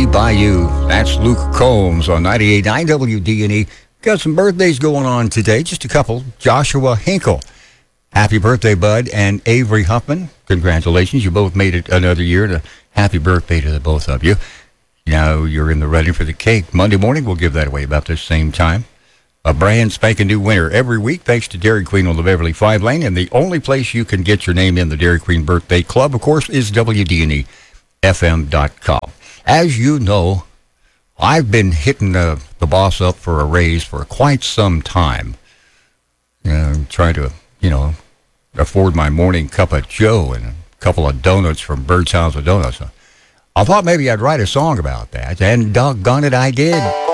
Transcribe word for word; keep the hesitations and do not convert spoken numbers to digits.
Bayou. That's Luke Combs on ninety-eight point nine W D N E. Got some birthdays going on today, just a couple. Joshua Hinkle. Happy birthday, bud. And Avery Huffman. Congratulations. You both made it another year. And a happy birthday to the both of you. Now you're in the running for the cake. Monday morning, we'll give that away about the same time. A brand spanking new winner every week thanks to Dairy Queen on the Beverly Five Lane. And the only place you can get your name in the Dairy Queen Birthday Club, of course, is W D N E F M dot com. As you know, I've been hitting the, the boss up for a raise for quite some time. Uh, trying to, you know, afford my morning cup of joe and a couple of donuts from Bird's House of Donuts. I thought maybe I'd write a song about that, and doggone it, I did.